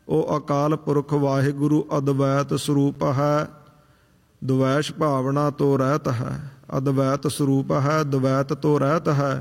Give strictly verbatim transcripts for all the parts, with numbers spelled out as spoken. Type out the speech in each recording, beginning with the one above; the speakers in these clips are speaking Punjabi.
ਉਹ ਅਕਾਲ ਪੁਰਖ ਵਾਹਿਗੁਰੂ ਅਦਵੈਤ ਸਰੂਪ ਹੈ, ਦੁਵੈਸ਼ ਭਾਵਨਾ ਤੋਂ ਰਹਿਤ ਹੈ। ਅਦਵੈਤ ਸਰੂਪ ਹੈ, ਦਵੈਤ ਤੋਂ ਰਹਿਤ ਹੈ।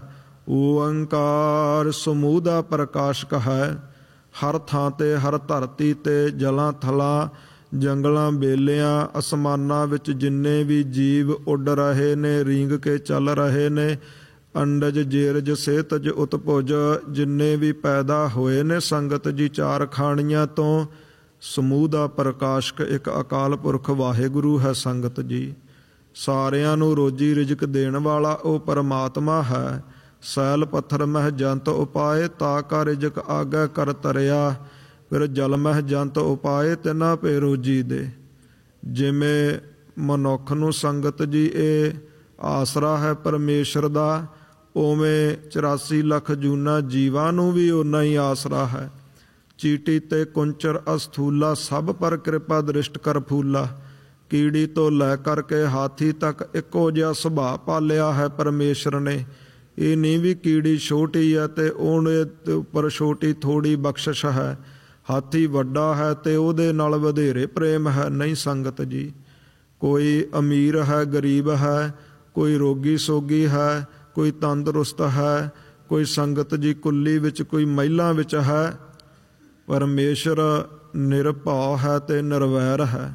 ਓੰਕਾਰ ਸਮੂਹ ਦਾ ਪ੍ਰਕਾਸ਼ਕ ਹੈ। ਹਰ ਥਾਂ 'ਤੇ, ਹਰ ਧਰਤੀ 'ਤੇ, ਜਲਾਂ ਥਲਾਂ, ਜੰਗਲਾਂ ਬੇਲਿਆਂ, ਅਸਮਾਨਾਂ ਵਿੱਚ ਜਿੰਨੇ ਵੀ ਜੀਵ ਉੱਡ ਰਹੇ ਨੇ, ਰੀਂਗ ਕੇ ਚੱਲ ਰਹੇ ਨੇ, ਅੰਡਜ ਜੇਰਜ ਸੇਤਜ ਉਤਭੁਜ ਜਿੰਨੇ ਵੀ ਪੈਦਾ ਹੋਏ ਨੇ ਸੰਗਤ ਜੀ ਚਾਰ ਖਾਣੀਆਂ ਤੋਂ, ਸਮੂਹ ਦਾ ਪ੍ਰਕਾਸ਼ਕ ਇੱਕ ਅਕਾਲ ਪੁਰਖ ਵਾਹਿਗੁਰੂ ਹੈ। ਸੰਗਤ ਜੀ ਸਾਰਿਆਂ ਨੂੰ ਰੋਜੀ ਰਿਜ਼ਕ ਦੇਣ ਵਾਲਾ ਉਹ ਪਰਮਾਤਮਾ ਹੈ। ਸੈਲ ਪੱਥਰ ਮਹਿ ਜੰਤ ਉਪਾਏ, ਤਾ ਕਾ ਰਿਜ਼ਕ ਆਗੈ ਕਰ ਤਰਿਆ। ਫਿਰ ਜਲ ਮਹਿ ਜੰਤ ਉਪਾਏ, ਤਿਨਾ ਭੇ ਰੋਜੀ ਦੇ। ਜਿਵੇਂ ਮਨੁੱਖ ਨੂੰ ਸੰਗਤ ਜੀ ਇਹ ਆਸਰਾ ਹੈ ਪਰਮੇਸ਼ਰ ਦਾ, ਉਵੇਂ ਚੁਰਾਸੀ ਲੱਖ ਜੂਨਾ ਜੀਵਾਂ ਨੂੰ ਵੀ ਓਨਾ ਹੀ ਆਸਰਾ ਹੈ। ਚੀਟੀ ਤੇ ਕੁੰਚਰ ਅਸਥੂਲਾ, ਸਭ ਪਰ ਕਿਰਪਾ ਦ੍ਰਿਸ਼ਟ ਕਰ ਫੂਲਾ। ਕੀੜੀ ਤੋਂ ਲੈ ਕਰਕੇ ਹਾਥੀ ਤੱਕ ਇੱਕੋ ਜਿਹਾ ਸੁਭਾਅ ਪਾਲਿਆ ਹੈ ਪਰਮੇਸ਼ਰ ਨੇ। ਇਹ ਨਹੀਂ ਵੀ ਕੀੜੀ ਛੋਟੀ ਹੈ ਤੇ ਉਹਦੇ ਉੱਪਰ ਛੋਟੀ ਥੋੜੀ ਬਖਸ਼ਿਸ਼ ਹੈ, ਹਾਥੀ ਵੱਡਾ ਹੈ ਤੇ ਉਹਦੇ ਨਾਲ ਵਧੇਰੇ ਪ੍ਰੇਮ ਹੈ। ਨਹੀਂ ਸੰਗਤ ਜੀ, ਕੋਈ ਅਮੀਰ ਹੈ, ਗਰੀਬ ਹੈ, ਕੋਈ ਰੋਗੀ ਸੋਗੀ ਹੈ, ਕੋਈ ਤੰਦਰੁਸਤ ਹੈ, ਕੋਈ ਸੰਗਤ ਜੀ ਕੁੱਲੀ ਵਿੱਚ, ਕੋਈ ਮਹਿਲਾਂ ਵਿੱਚ ਹੈ। ਪਰਮੇਸ਼ਰ ਨਿਰਭਉ ਹੈ ਤੇ ਨਿਰਵੈਰ ਹੈ।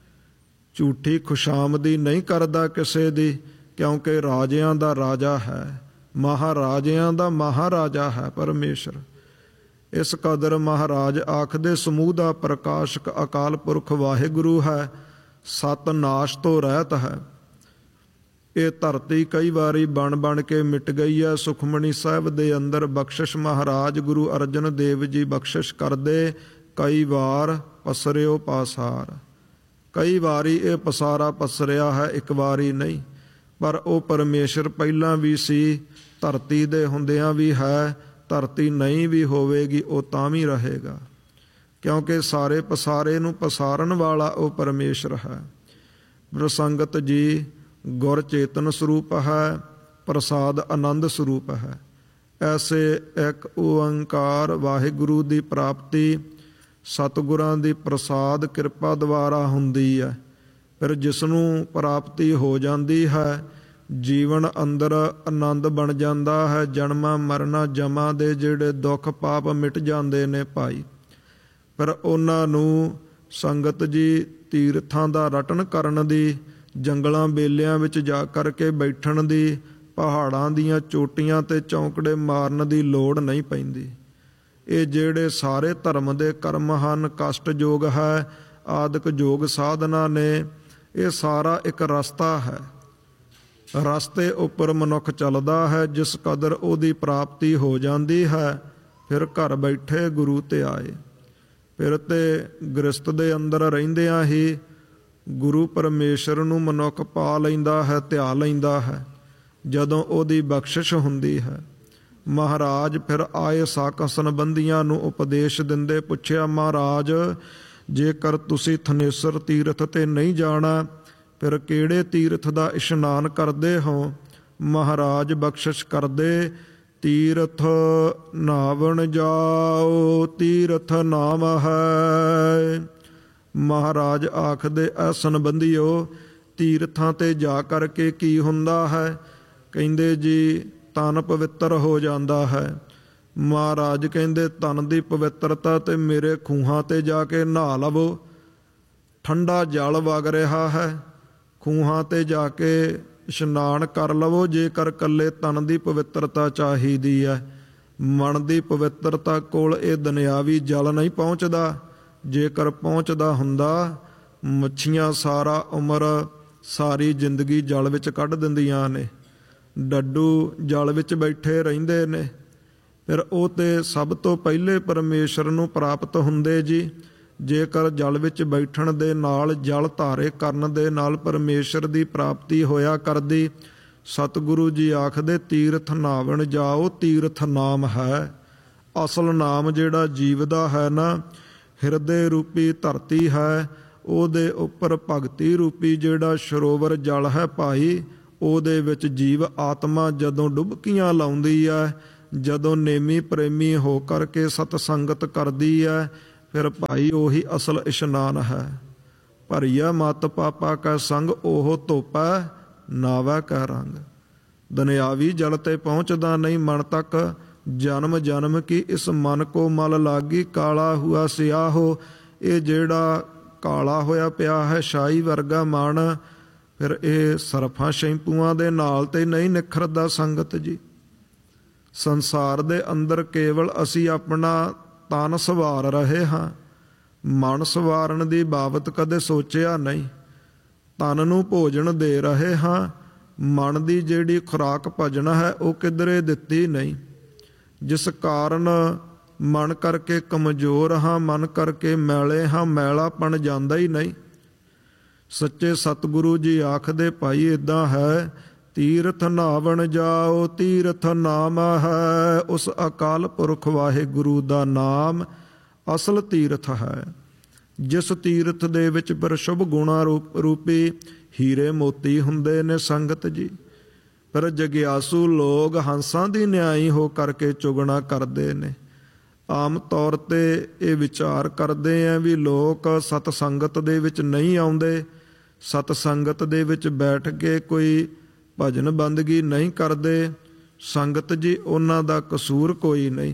ਝੂਠੀ ਖੁਸ਼ਾਮਦੀ ਨਹੀਂ ਕਰਦਾ ਕਿਸੇ ਦੀ, ਕਿਉਂਕਿ ਰਾਜਿਆਂ ਦਾ ਰਾਜਾ ਹੈ, ਮਹਾਰਾਜਿਆਂ ਦਾ ਮਹਾਰਾਜਾ ਹੈ ਪਰਮੇਸ਼ਰ। ਇਸ ਕਦਰ ਮਹਾਰਾਜ ਆਖਦੇ ਸਮੂਹ ਦਾ ਪ੍ਰਕਾਸ਼ਕ ਅਕਾਲ ਪੁਰਖ ਵਾਹਿਗੁਰੂ ਹੈ, ਸਤ ਨਾਸ਼ ਤੋਂ ਰਹਿਤ ਹੈ। ਇਹ ਧਰਤੀ ਕਈ ਵਾਰੀ ਬਣ ਬਣ ਕੇ ਮਿਟ ਗਈ ਹੈ। ਸੁਖਮਣੀ ਸਾਹਿਬ ਦੇ ਅੰਦਰ ਬਖਸ਼ਿਸ਼ ਮਹਾਰਾਜ ਗੁਰੂ ਅਰਜਨ ਦੇਵ ਜੀ ਬਖਸ਼ਿਸ਼ ਕਰਦੇ, ਕਈ ਵਾਰ ਪਸਰਿਓ ਪਾਸਾਰ। ਕਈ ਵਾਰੀ ਇਹ ਪਸਾਰਾ ਪਸਰਿਆ ਹੈ, ਇੱਕ ਵਾਰੀ ਨਹੀਂ। ਪਰ ਉਹ ਪਰਮੇਸ਼ਰ ਪਹਿਲਾਂ ਵੀ ਸੀ, ਧਰਤੀ ਦੇ ਹੁੰਦਿਆਂ ਵੀ ਹੈ, ਧਰਤੀ ਨਹੀਂ ਵੀ ਹੋਵੇਗੀ ਉਹ ਤਾਂ ਵੀ ਰਹੇਗਾ, ਕਿਉਂਕਿ ਸਾਰੇ ਪਸਾਰੇ ਨੂੰ ਪਸਾਰਨ ਵਾਲਾ ਉਹ ਪਰਮੇਸ਼ਰ ਹੈ। ਪ੍ਰਸੰਗਤ ਜੀ ਗੁਰ ਚੇਤਨ ਸਰੂਪ ਹੈ, ਪ੍ਰਸਾਦ ਆਨੰਦ ਸਰੂਪ ਹੈ। ਐਸੇ ਇੱਕ ਓੰਕਾਰ ਵਾਹਿਗੁਰੂ ਦੀ ਪ੍ਰਾਪਤੀ ਸਤਿਗੁਰਾਂ ਦੀ ਪ੍ਰਸਾਦ ਕਿਰਪਾ ਦੁਆਰਾ ਹੁੰਦੀ ਹੈ। ਫਿਰ ਜਿਸ ਨੂੰ ਪ੍ਰਾਪਤੀ ਹੋ ਜਾਂਦੀ ਹੈ, ਜੀਵਨ ਅੰਦਰ ਆਨੰਦ ਬਣ ਜਾਂਦਾ ਹੈ। ਜਨਮਾਂ ਮਰਨਾ ਜਮਾਂ ਦੇ ਜਿਹੜੇ ਦੁੱਖ ਪਾਪ ਮਿਟ ਜਾਂਦੇ ਨੇ ਭਾਈ। ਫਿਰ ਉਹਨਾਂ ਨੂੰ ਸੰਗਤ ਜੀ ਤੀਰਥਾਂ ਦਾ ਰਟਨ ਕਰਨ ਦੀ, ਜੰਗਲਾਂ ਬੇਲਿਆਂ ਵਿੱਚ ਜਾ ਕਰਕੇ ਬੈਠਣ ਦੀ, ਪਹਾੜਾਂ ਦੀਆਂ ਚੋਟੀਆਂ 'ਤੇ ਚੌਂਕੜੇ ਮਾਰਨ ਦੀ ਲੋੜ ਨਹੀਂ ਪੈਂਦੀ। ਇਹ ਜਿਹੜੇ ਸਾਰੇ ਧਰਮ ਦੇ ਕਰਮ ਹਨ, ਕਸ਼ਟ ਯੋਗ ਹੈ, ਆਦਿਕ ਯੋਗ ਸਾਧਨਾ ਨੇ, ਇਹ ਸਾਰਾ ਇੱਕ ਰਸਤਾ ਹੈ। ਰਸਤੇ ਉੱਪਰ ਮਨੁੱਖ ਚੱਲਦਾ ਹੈ। ਜਿਸ ਕਦਰ ਉਹਦੀ ਪ੍ਰਾਪਤੀ ਹੋ ਜਾਂਦੀ ਹੈ, ਫਿਰ ਘਰ ਬੈਠੇ ਗੁਰੂ ਤੇ ਆਏ। ਫਿਰ ਤੇ ਗ੍ਰਸਤ ਦੇ ਅੰਦਰ ਰਹਿੰਦਿਆਂ ਹੀ ਗੁਰੂ ਪਰਮੇਸ਼ਰ ਨੂੰ ਮਨੁੱਖ ਪਾ ਲੈਂਦਾ ਹੈ, ਧਿਆ ਲੈਂਦਾ ਹੈ, ਜਦੋਂ ਉਹਦੀ ਬਖਸ਼ਿਸ਼ ਹੁੰਦੀ ਹੈ। ਮਹਾਰਾਜ ਫਿਰ ਆਏ ਸਾਕਸਨ ਬੰਦੀਆਂ ਨੂੰ ਉਪਦੇਸ਼ ਦਿੰਦੇ, ਪੁੱਛਿਆ ਮਹਾਰਾਜ ਜੇਕਰ ਤੁਸੀਂ ਥਨੇਸਰ ਤੀਰਥ 'ਤੇ ਨਹੀਂ ਜਾਣਾ, ਫਿਰ ਕਿਹੜੇ ਤੀਰਥ ਦਾ ਇਸ਼ਨਾਨ ਕਰਦੇ ਹੋ? ਮਹਾਰਾਜ ਬਖਸ਼ਿਸ਼ ਕਰਦੇ, ਤੀਰਥ ਨਾਵਣ ਜਾਓ, ਤੀਰਥ ਨਾਮ ਹੈ। ਮਹਾਰਾਜ ਆਖਦੇ ਐਸਨ ਬੰਧਿਓ, ਤੀਰਥਾਂ 'ਤੇ ਜਾ ਕਰਕੇ ਕੀ ਹੁੰਦਾ ਹੈ? ਕਹਿੰਦੇ ਜੀ ਤਨ ਪਵਿੱਤਰ ਹੋ ਜਾਂਦਾ ਹੈ। ਮਹਾਰਾਜ ਕਹਿੰਦੇ ਤਨ ਦੀ ਪਵਿੱਤਰਤਾ ਤੇ ਮੇਰੇ ਖੂਹਾਂ 'ਤੇ ਜਾ ਕੇ ਨਹਾ ਲਵੋ। ਠੰਡਾ ਜਲ ਵਗ ਰਿਹਾ ਹੈ, ਖੂਹਾਂ 'ਤੇ ਜਾ ਕੇ ਇਸ਼ਨਾਨ ਕਰ ਲਵੋ। ਜੇਕਰ ਇਕੱਲੇ ਤਨ ਦੀ ਪਵਿੱਤਰਤਾ ਚਾਹੀਦੀ ਹੈ, ਮਨ ਦੀ ਪਵਿੱਤਰਤਾ ਕੋਲ ਇਹ ਦੁਨਿਆਵੀ ਜਲ ਨਹੀਂ ਪਹੁੰਚਦਾ। ਜੇਕਰ ਪਹੁੰਚਦਾ ਹੁੰਦਾ, ਮੱਛੀਆਂ ਸਾਰਾ ਉਮਰ ਸਾਰੀ ਜ਼ਿੰਦਗੀ ਜਲ ਵਿੱਚ ਕੱਢ ਦਿੰਦੀਆਂ ਨੇ, ਡੱਡੂ ਜਲ ਵਿੱਚ ਬੈਠੇ ਰਹਿੰਦੇ ਨੇ। ਫਿਰ ਉਹ ਤੇ ਸਭ ਤੋਂ ਪਹਿਲੇ ਪਰਮੇਸ਼ਰ ਨੂੰ ਪ੍ਰਾਪਤ ਹੁੰਦੇ ਜੀ। ਜੇਕਰ ਜਲ ਵਿੱਚ ਬੈਠਣ ਦੇ ਨਾਲ, ਜਲ ਧਾਰੇ ਕਰਨ ਦੇ ਨਾਲ ਪਰਮੇਸ਼ਰ ਦੀ ਪ੍ਰਾਪਤੀ ਹੋਇਆ ਕਰਦੀ। ਸਤਿਗੁਰੂ ਜੀ ਆਖਦੇ ਤੀਰਥ ਨਾਵਣ ਜਾਓ, ਤੀਰਥ ਨਾਮ ਹੈ। ਅਸਲ ਨਾਮ ਜਿਹੜਾ ਜੀਵ ਦਾ ਹੈ ਨਾ, ਹਿਰਦੇ ਰੂਪੀ ਧਰਤੀ ਹੈ, ਉਹਦੇ ਉੱਪਰ ਭਗਤੀ ਰੂਪੀ ਜਿਹੜਾ ਸਰੋਵਰ ਜਲ ਹੈ ਭਾਈ, ਉਹਦੇ ਵਿੱਚ ਜੀਵ ਆਤਮਾ ਜਦੋਂ ਡੁਬਕੀਆਂ ਲਾਉਂਦੀ ਹੈ, ਜਦੋਂ ਨੇਮੀ ਪ੍ਰੇਮੀ ਹੋ ਕਰਕੇ ਸਤਸੰਗਤ ਕਰਦੀ ਹੈ, ਫਿਰ ਭਾਈ ਉਹੀ ਅਸਲ ਇਸ਼ਨਾਨ ਹੈ। ਭਰੀਆ ਮਤ ਪਾਪਾ ਕਾ ਸੰਗ ਉਹ ਧੋਪੈ ਨਾਵੈ ਕਾ ਰੰਗ। ਦੁਨਿਆਵੀ ਜਲ ਤੇ ਪਹੁੰਚਦਾ ਨਹੀਂ ਮਨ ਤੱਕ, ਜਨਮ ਜਨਮ ਕੀ ਇਸ ਮਨ ਕੋ ਮਲ ਲਾਗੀ। ਕਾਲਾ ਹੁਆ ਸਿਆਹੋ, ਇਹ ਜਿਹੜਾ ਕਾਲਾ ਹੋਇਆ ਪਿਆ ਹੈ ਸ਼ਾਹੀ ਵਰਗਾ ਮਨ, ਫਿਰ ਇਹ ਸਰਫਾਂ ਸ਼ੈਂਪੂਆਂ ਦੇ ਨਾਲ ਤੇ ਨਹੀਂ ਨਿਖਰਦਾ ਸੰਗਤ ਜੀ। ਸੰਸਾਰ ਦੇ ਅੰਦਰ ਕੇਵਲ ਅਸੀਂ ਆਪਣਾ ਤਨ ਸੰਵਾਰ ਰਹੇ ਹਾਂ, ਮਨ ਸੰਵਾਰਨ ਦੀ ਬਾਬਤ ਕਦੇ ਸੋਚਿਆ ਨਹੀਂ। ਤਨ ਨੂੰ ਭੋਜਨ ਦੇ ਰਹੇ ਹਾਂ, ਮਨ ਦੀ ਜਿਹੜੀ ਖੁਰਾਕ ਭਜਨ ਹੈ ਉਹ ਕਿਧਰੇ ਦਿੱਤੀ ਨਹੀਂ, ਜਿਸ ਕਾਰਨ ਮਨ ਕਰਕੇ ਕਮਜ਼ੋਰ ਹਾਂ, ਮਨ ਕਰਕੇ ਮੈਲੇ ਹਾਂ, ਮੈਲਾਪਣ ਜਾਂਦਾ ਹੀ ਨਹੀਂ। ਸੱਚੇ ਸਤਿਗੁਰੂ ਜੀ ਆਖਦੇ ਭਾਈ ਇੱਦਾਂ ਹੈ, ਤੀਰਥ ਨਾਵਣ ਜਾਓ ਤੀਰਥ ਨਾਮ ਹੈ। ਉਸ ਅਕਾਲ ਪੁਰਖ ਵਾਹਿਗੁਰੂ ਦਾ ਨਾਮ ਅਸਲ ਤੀਰਥ ਹੈ, ਜਿਸ ਤੀਰਥ ਦੇ ਵਿੱਚ ਪਰ ਸ਼ੁਭ ਗੁਣਾ ਰੂਪ ਰੂਪੀ ਹੀਰੇ ਮੋਤੀ ਹੁੰਦੇ ਨੇ ਸੰਗਤ ਜੀ। ਪਰ ਜਗਿਆਸੂ ਲੋਕ ਹੰਸਾਂ ਦੀ ਨਿਆਈ ਹੋ ਕਰਕੇ ਚੁਗਣਾ ਕਰਦੇ ਨੇ। ਆਮ ਤੌਰ ਤੇ ਇਹ ਵਿਚਾਰ ਕਰਦੇ ਆ ਵੀ ਲੋਕ ਸਤ ਸੰਗਤ ਦੇ ਵਿੱਚ ਨਹੀਂ ਆਉਂਦੇ, ਸਤ ਸੰਗਤ ਦੇ ਵਿੱਚ ਬੈਠ ਕੇ ਕੋਈ ਭਜਨ ਬੰਦਗੀ ਨਹੀਂ ਕਰਦੇ। ਸੰਗਤ ਜੀ ਉਹਨਾਂ ਦਾ ਕਸੂਰ ਕੋਈ ਨਹੀਂ।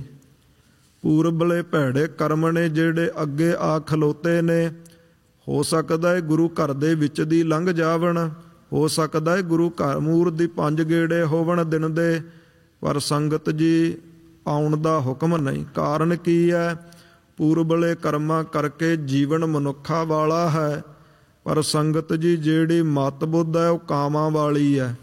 ਪੂਰਬਲੇ ਭੈੜੇ ਕਰਮ ਨੇ ਜਿਹੜੇ ਅੱਗੇ ਆ ਖਲੋਤੇ ਨੇ, ਹੋ ਸਕਦਾ ਹੈ ਗੁਰੂ ਘਰ ਦੇ ਵਿੱਚ ਦੀ ਲੰਘ ਜਾਵਣ, ਹੋ ਸਕਦਾ ਹੈ ਗੁਰੂ ਘਰ ਮੂਰ ਦੀ ਪੰਜ ਗੇੜੇ ਹੋਵਣ ਦਿਨ ਦੇ, ਪਰ ਸੰਗਤ ਜੀ ਆਉਣ ਦਾ ਹੁਕਮ ਨਹੀਂ। ਕਾਰਨ ਕੀ ਹੈ? ਪੂਰਬਲੇ ਕਰਮਾਂ ਕਰਕੇ ਜੀਵਨ ਮਨੁੱਖਾਂ ਵਾਲਾ ਹੈ, ਪਰ ਸੰਗਤ ਜੀ ਜਿਹੜੀ ਮਤ ਬੁੱਧ ਹੈ ਉਹ ਕਾਮਾਂ ਵਾਲੀ ਹੈ।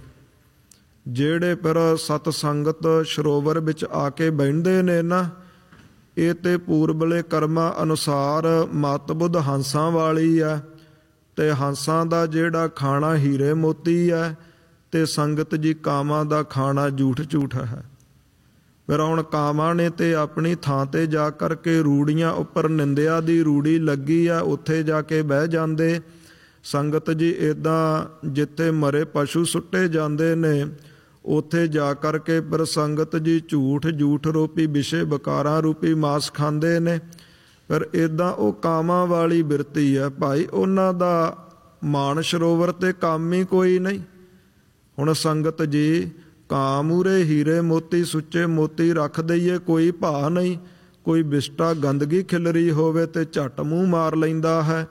ਜਿਹੜੇ ਫਿਰ ਸਤ ਸੰਗਤ ਸਰੋਵਰ ਵਿੱਚ ਆ ਕੇ ਬਹਿੰਦੇ ਨੇ ਨਾ, ਇਹ ਤੇ ਪੂਰਬਲੇ ਕਰਮਾਂ ਅਨੁਸਾਰ ਮਤ ਬੁੱਧ ਹੰਸਾਂ ਵਾਲੀ ਹੈ, ਤੇ ਹੰਸਾਂ ਦਾ ਜਿਹੜਾ ਖਾਣਾ ਹੀਰੇ ਮੋਤੀ ਹੈ, ਤੇ ਸੰਗਤ ਜੀ ਕਾਮਾਂ ਦਾ ਖਾਣਾ ਝੂਠ ਝੂਠ ਹੈ। ਫਿਰ ਹੁਣ ਕਾਮਾਂ ਨੇ ਤੇ ਆਪਣੀ ਥਾਂ ਤੇ ਜਾ ਕਰਕੇ ਰੂੜੀਆਂ ਉੱਪਰ ਨਿੰਦਿਆ ਦੀ ਰੂੜੀ ਲੱਗੀ ਆ, ਉੱਥੇ ਜਾ ਕੇ ਬਹਿ ਜਾਂਦੇ। ਸੰਗਤ ਜੀ ਇੱਦਾਂ ਜਿੱਥੇ ਮਰੇ ਪਸ਼ੂ ਸੁੱਟੇ ਜਾਂਦੇ ਨੇ, ਉੱਥੇ ਜਾ ਕਰਕੇ ਪਰ ਸੰਗਤ ਜੀ ਝੂਠ ਝੂਠ ਰੂਪੀ ਵਿਸ਼ੇ ਵਿਕਾਰਾਂ ਰੂਪੀ ਮਾਸ ਖਾਂਦੇ ਨੇ। ਪਰ ਇੱਦਾਂ ਉਹ ਕਾਮਾਂ ਵਾਲੀ ਬਿਰਤੀ ਹੈ ਭਾਈ, ਉਹਨਾਂ ਦਾ ਮਾਨ ਸਰੋਵਰ ਤੇ ਕੰਮ ਹੀ ਕੋਈ ਨਹੀਂ। ਹੁਣ ਸੰਗਤ ਜੀ ਕਾਮੂਰੇ ਹੀਰੇ ਮੋਤੀ ਸੁੱਚੇ ਮੋਤੀ ਰੱਖ ਦਈਏ, ਕੋਈ ਭਾ ਨਹੀਂ। ਕੋਈ ਬਿਸਟਾ ਗੰਦਗੀ ਖਿਲਰੀ ਹੋਵੇ ਤੇ ਝੱਟ ਮੂੰਹ ਮਾਰ ਲੈਂਦਾ ਹੈ।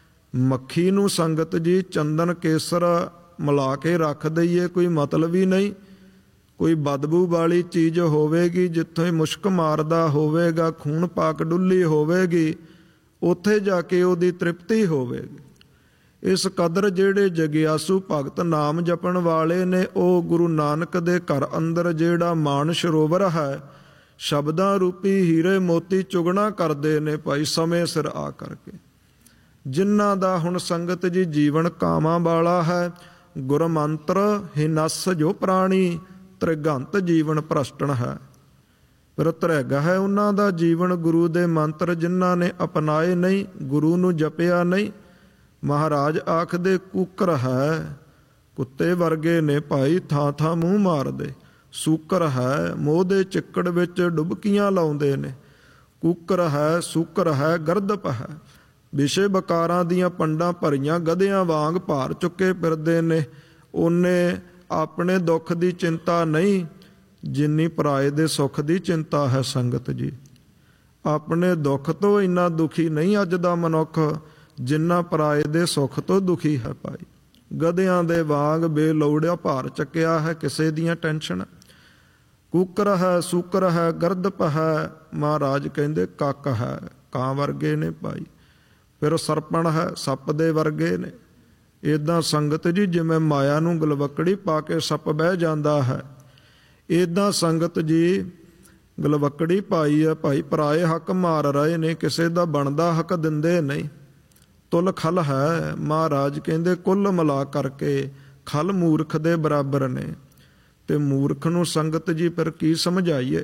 ਮੱਖੀ ਨੂੰ ਸੰਗਤ ਜੀ ਚੰਦਨ ਕੇਸਰ ਮਿਲਾ ਕੇ ਰੱਖ ਦਈਏ, ਕੋਈ ਮਤਲਬ ਹੀ ਨਹੀਂ। ਕੋਈ ਬਦਬੂ ਵਾਲੀ ਚੀਜ਼ ਹੋਵੇਗੀ, ਜਿੱਥੇ ਮੁਸ਼ਕ ਮਾਰਦਾ ਹੋਵੇਗਾ, ਖੂਨ ਪਾਕ ਡੁੱਲੀ ਹੋਵੇਗੀ, ਉੱਥੇ ਜਾ ਕੇ ਉਹਦੀ ਤ੍ਰਿਪਤੀ ਹੋਵੇਗੀ। ਇਸ ਕਦਰ ਜਿਹੜੇ ਜਗਿਆਸੂ ਭਗਤ ਨਾਮ ਜਪਣ ਵਾਲੇ ਨੇ, ਉਹ ਗੁਰੂ ਨਾਨਕ ਦੇ ਘਰ ਅੰਦਰ ਜਿਹੜਾ ਮਾਨ ਸਰੋਵਰ ਹੈ, ਸ਼ਬਦਾਂ ਰੂਪੀ ਹੀਰੇ ਮੋਤੀ ਚੁਗਣਾ ਕਰਦੇ ਨੇ ਭਾਈ ਸਮੇਂ ਸਿਰ ਆ ਕਰਕੇ। ਜਿਨ੍ਹਾਂ ਦਾ ਹੁਣ ਸੰਗਤ ਜੀ ਜੀਵਨ ਕਾਮਾਂ ਵਾਲਾ ਹੈ, ਗੁਰਮੰਤਰ ਹੀ ਨਸ ਜੋ ਪ੍ਰਾਣੀ, ਤ੍ਰਿਗੰਤ ਜੀਵਨ ਭ੍ਰਸ਼ਟਣ ਹੈ। ਪਰ ਤ੍ਰਿਗ ਹੈ ਉਹਨਾਂ ਦਾ ਜੀਵਨ, ਗੁਰੂ ਦੇ ਮੰਤਰ ਜਿਨ੍ਹਾਂ ਨੇ ਅਪਣਾਏ ਨਹੀਂ, ਗੁਰੂ ਨੂੰ ਜਪਿਆ ਨਹੀਂ। ਮਹਾਰਾਜ ਆਖਦੇ ਕੂਕਰ ਹੈ, ਕੁੱਤੇ ਵਰਗੇ ਨੇ ਭਾਈ, ਥਾਂ ਥਾਂ ਮੂੰਹ ਮਾਰਦੇ। ਸੂਕਰ ਹੈ, ਮੋਹ ਦੇ ਚਿੱਕੜ ਵਿੱਚ ਡੁਬਕੀਆਂ ਲਾਉਂਦੇ ਨੇ। ਕੂਕਰ ਹੈ, ਸੂਕਰ ਹੈ, ਗਰਦਪ ਹੈ, ਵਿਸ਼ੇ ਬਕਾਰਾਂ ਦੀਆਂ ਪੰਡਾਂ ਭਰੀਆਂ ਗਧਿਆਂ ਵਾਂਗ ਭਾਰ ਚੁੱਕੇ ਫਿਰਦੇ ਨੇ। ਉਹਨੇ ਆਪਣੇ ਦੁੱਖ ਦੀ ਚਿੰਤਾ ਨਹੀਂ ਜਿੰਨੀ ਪਰਾਏ ਦੇ ਸੁੱਖ ਦੀ ਚਿੰਤਾ ਹੈ। ਸੰਗਤ ਜੀ ਆਪਣੇ ਦੁੱਖ ਤੋਂ ਇੰਨਾ ਦੁਖੀ ਨਹੀਂ ਅੱਜ ਦਾ ਮਨੁੱਖ ਜਿੰਨਾ ਪਰਾਏ ਦੇ ਸੁੱਖ ਤੋਂ ਦੁਖੀ ਹੈ ਭਾਈ। ਗਧਿਆਂ ਦੇ ਵਾਂਗ ਬੇਲੋੜਿਆ ਭਾਰ ਚੱਕਿਆ ਹੈ ਕਿਸੇ ਦੀਆਂ ਟੈਨਸ਼ਨ। ਕੂਕਰ ਹੈ, ਸੂਕਰ ਹੈ, ਗਰਦਪ ਹੈ, ਮਹਾਰਾਜ ਕਹਿੰਦੇ ਕੱਕ ਹੈ, ਕਾਂ ਵਰਗੇ ਨੇ ਭਾਈ। ਫਿਰ ਸਰਪਣ ਹੈ, ਸੱਪ ਦੇ ਵਰਗੇ ਨੇ। ਇੱਦਾਂ ਸੰਗਤ ਜੀ ਜਿਵੇਂ ਮਾਇਆ ਨੂੰ ਗਲਵੱਕੜੀ ਪਾ ਕੇ ਸੱਪ ਬਹਿ ਜਾਂਦਾ ਹੈ, ਇੱਦਾਂ ਸੰਗਤ ਜੀ ਗਲਵੱਕੜੀ ਪਾਈ ਹੈ ਭਾਈ। ਪਰਾਏ ਹੱਕ ਮਾਰ ਰਹੇ ਨੇ, ਕਿਸੇ ਦਾ ਬਣਦਾ ਹੱਕ ਦਿੰਦੇ ਨਹੀਂ। ਤੁਲ ਖਲ ਹੈ, ਮਹਾਰਾਜ ਕਹਿੰਦੇ ਕੁੱਲ ਮਿਲਾ ਕਰਕੇ ਖਲ ਮੂਰਖ ਦੇ ਬਰਾਬਰ ਨੇ। ਤੇ ਮੂਰਖ ਨੂੰ ਸੰਗਤ ਜੀ ਫਿਰ ਕੀ ਸਮਝਾਈਏ।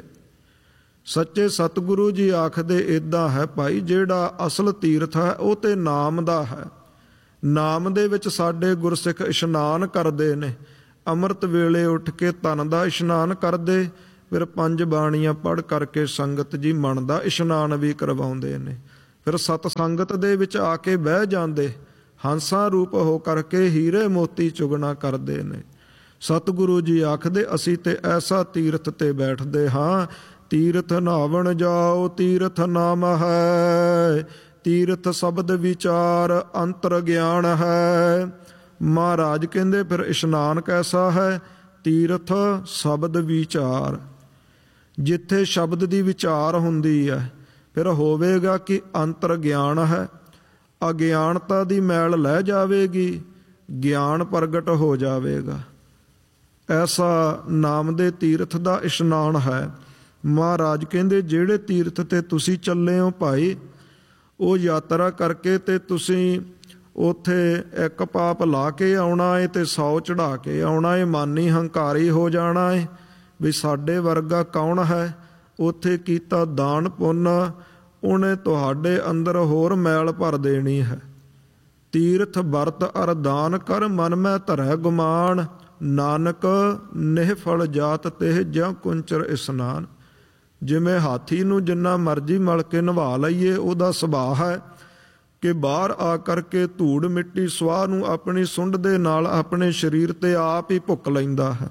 ਸੱਚੇ ਸਤਿਗੁਰੂ ਜੀ ਆਖਦੇ ਇੱਦਾਂ ਹੈ ਭਾਈ, ਜਿਹੜਾ ਅਸਲ ਤੀਰਥ ਹੈ ਉਹ ਤੇ ਨਾਮ ਦਾ ਹੈ। ਨਾਮ ਦੇ ਵਿੱਚ ਸਾਡੇ ਗੁਰਸਿੱਖ ਇਸ਼ਨਾਨ ਕਰਦੇ ਨੇ। ਅੰਮ੍ਰਿਤ ਵੇਲੇ ਉੱਠ ਕੇ ਤਨ ਦਾ ਇਸ਼ਨਾਨ ਕਰਦੇ, ਫਿਰ ਪੰਜ ਬਾਣੀਆਂ ਪੜ੍ਹ ਕਰਕੇ ਸੰਗਤ ਜੀ ਮਨ ਦਾ ਇਸ਼ਨਾਨ ਵੀ ਕਰਵਾਉਂਦੇ ਨੇ। ਫਿਰ ਸਤ ਸੰਗਤ ਦੇ ਵਿੱਚ ਆ ਕੇ ਬਹਿ ਜਾਂਦੇ, ਹੰਸਾਂ ਰੂਪ ਹੋ ਕਰਕੇ ਹੀਰੇ ਮੋਤੀ ਚੁਗਣਾ ਕਰਦੇ ਨੇ। ਸਤਿਗੁਰੂ ਜੀ ਆਖਦੇ ਅਸੀਂ ਤੇ ਐਸਾ ਤੀਰਥ ਤੇ ਬੈਠਦੇ ਹਾਂ, ਤੀਰਥ ਨਾਵਣ ਜਾਓ ਤੀਰਥ ਨਾਮ ਹੈ, ਤੀਰਥ ਸ਼ਬਦ ਵਿਚਾਰ ਅੰਤਰ ਗਿਆਨ ਹੈ। ਮਹਾਰਾਜ ਕਹਿੰਦੇ ਫਿਰ ਇਸ਼ਨਾਨ ਕੈਸਾ ਹੈ? ਤੀਰਥ ਸ਼ਬਦ ਵਿਚਾਰ, ਜਿੱਥੇ ਸ਼ਬਦ ਦੀ ਵਿਚਾਰ ਹੁੰਦੀ ਹੈ ਫਿਰ ਹੋਵੇਗਾ ਕਿ ਅੰਤਰ ਗਿਆਨ ਹੈ, ਅਗਿਆਨਤਾ ਦੀ ਮੈਲ ਲੈ ਜਾਵੇਗੀ, ਗਿਆਨ ਪ੍ਰਗਟ ਹੋ ਜਾਵੇਗਾ। ਐਸਾ ਨਾਮ ਦੇ ਤੀਰਥ ਦਾ ਇਸ਼ਨਾਨ ਹੈ। ਮਹਾਰਾਜ ਕਹਿੰਦੇ ਜਿਹੜੇ ਤੀਰਥ ਤੇ ਤੁਸੀਂ ਚੱਲੇ ਹੋ ਭਾਈ, ਉਹ ਯਾਤਰਾ ਕਰਕੇ ਤੇ ਤੁਸੀਂ ਉੱਥੇ ਇੱਕ ਪਾਪ ਲਾ ਕੇ ਆਉਣਾ ਏ ਤੇ ਸੌ ਚੜ੍ਹਾ ਕੇ ਆਉਣਾ ਏ, ਮਾਨੀ ਹੰਕਾਰੀ ਹੋ ਜਾਣਾ ਏ ਵੀ ਸਾਡੇ ਵਰਗਾ ਕੌਣ ਹੈ। ਉੱਥੇ ਕੀਤਾ ਦਾਨ ਪੁੰਨ ਉਹਨੇ ਤੁਹਾਡੇ ਅੰਦਰ ਹੋਰ ਮੈਲ ਭਰ ਦੇਣੀ ਹੈ। ਤੀਰਥ ਵਰਤ ਅਰਦਾਨ ਕਰ ਮਨ ਮੈਂ ਧਰੈ ਗੁਮਾਨ, ਨਾਨਕ ਨਿਹਫਲ ਜਾਤ ਤਿਹ ਜਾਂ ਕੁੰਚਰ ਇਸਨਾਨ। ਜਿਵੇਂ ਹਾਥੀ ਨੂੰ ਜਿੰਨਾ ਮਰਜ਼ੀ ਮਲ ਕੇ ਨਵਾ ਲਈਏ, ਉਹਦਾ ਸੁਭਾਅ ਹੈ ਕਿ ਬਾਹਰ ਆ ਕਰਕੇ ਧੂੜ ਮਿੱਟੀ ਸਵਾਹ ਨੂੰ ਆਪਣੀ ਸੁੰਡ ਦੇ ਨਾਲ ਆਪਣੇ ਸਰੀਰ ਤੇ ਆਪ ਹੀ ਭੁੱਕ ਲੈਂਦਾ ਹੈ।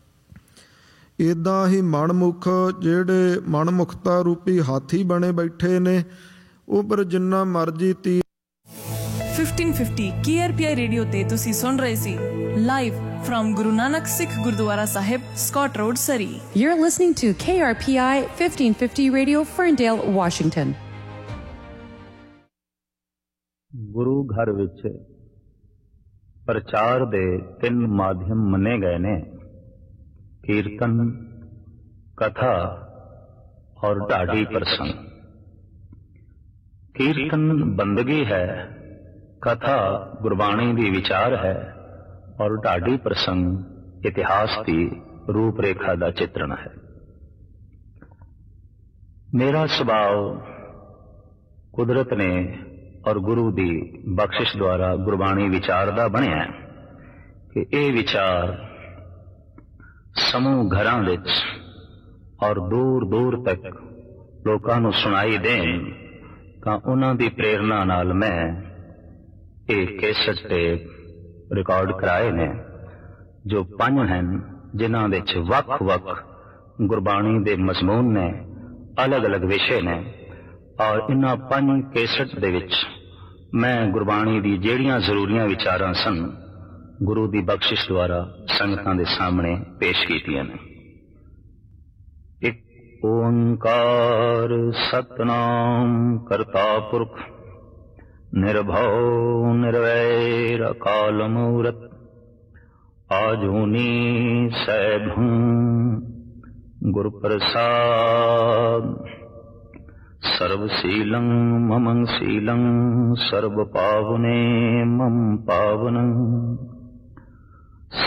ਇੱਦਾਂ ਹੀ ਮਨਮੁਖ ਜਿਹੜੇ ਮਨਮੁਖਤਾ ਰੂਪੀ ਹਾਥੀ ਬਣੇ ਬੈਠੇ ਨੇ, ਉਹ ਪਰ ਜਿੰਨਾ ਮਰਜ਼ੀ ਤੀ fifteen fifty K R P ਆਈ ਰੇਡੀਓ ਤੇ ਤੁਸੀਂ ਸੁਣ ਰਹੇ ਸੀ live from Guru Nanak Sikh Gurdwara Sahib, Scott Road, Surrey. You're listening to K R P I fifteen fifty Radio, Ferndale, Washington. ਗੁਰੂ ਘਰ ਵਿੱਚ ਪ੍ਰਚਾਰ ਦੇ ਤਿੰਨ ਮਾਧਿਅਮ ਮੰਨੇ ਗਏ ਨੇ, ਕੀਰਤਨ, ਕਥਾ ਔਰ ਢਾਡੀ ਪ੍ਰਸੰਗ। ਕੀਰਤਨ ਬੰਦਗੀ ਹੈ, ਕਥਾ ਗੁਰਬਾਣੀ ਦੀ ਵਿਚਾਰ ਹੈ ਔਰ ਢਾਡੀ ਪ੍ਰਸੰਗ ਇਤਿਹਾਸ ਦੀ ਰੂਪ ਰੇਖਾ ਦਾ ਚਿੱਤਰਣ ਹੈ। ਮੇਰਾ ਸੁਭਾਅ ਕੁਦਰਤ ਨੇ ਔਰ ਗੁਰੂ ਦੀ ਬਖਸ਼ਿਸ਼ ਦੁਆਰਾ ਗੁਰਬਾਣੀ ਵਿਚਾਰ ਦਾ ਬਣਿਆ ਕਿ ਇਹ ਵਿਚਾਰ ਸਮੂਹ ਘਰਾਂ ਵਿੱਚ ਔਰ ਦੂਰ ਦੂਰ ਤੱਕ ਲੋਕਾਂ ਨੂੰ ਸੁਣਾਈ ਦੇਣ, ਤਾਂ ਉਹਨਾਂ ਦੀ ਪ੍ਰੇਰਨਾ ਨਾਲ ਮੈਂ ਇਹ ਕੈਸਟ ਟੇਪ ਰਿਕਾਰਡ ਕਰਾਏ ਨੇ, ਜੋ ਪੰਜ ਹਨ, ਜਿਨ੍ਹਾਂ ਵਿੱਚ ਵੱਖ ਵੱਖ ਗੁਰਬਾਣੀ ਦੇ ਮਜ਼ਮੂਨ ਨੇ, ਅਲੱਗ ਅਲੱਗ ਵਿਸ਼ੇ ਨੇ। ਔਰ ਇਹਨਾਂ ਪੰਜ ਕੈਸਟ ਦੇ ਵਿੱਚ ਮੈਂ ਗੁਰਬਾਣੀ ਦੀ ਜਿਹੜੀਆਂ ਜ਼ਰੂਰੀਆਂ ਵਿਚਾਰਾਂ ਸਨ, ਗੁਰੂ ਦੀ ਬਖਸ਼ਿਸ਼ ਦੁਆਰਾ ਸੰਗਤਾਂ ਦੇ ਸਾਹਮਣੇ ਪੇਸ਼ ਕੀਤੀਆਂ ਨੇ। ਇੱਕ ਓੰਕਾਰ ਸਤਨਾਮ ਕਰਤਾ ਪੁਰਖ ਨਿਰਭਉ ਨਿਰਵੈਰ ਅਕਾਲ ਮੂਰਤ ਆਜੂਨੀ ਸੈਭੰ ਗੁਰ ਪ੍ਰਸਾਦ ਸਰਬ ਸੀਲੰ ਮਮੰ ਸੀਲੰ ਸਰਬ ਪਾਵਨੇ ਮਮ ਪਾਵਨੰ।